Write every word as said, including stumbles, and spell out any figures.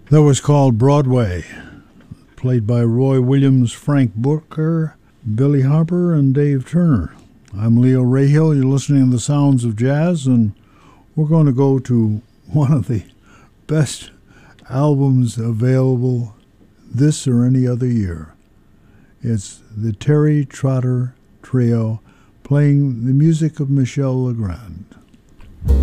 That was called Broadway, played by Roy Williams, Frank Booker, Billy Harper, and Dave Turner. I'm Leo Rahill. You're listening to the sounds of jazz, and we're going to go to one of the best albums available this or any other year. It's the Terry Trotter Trio playing the music of Michel Legrand.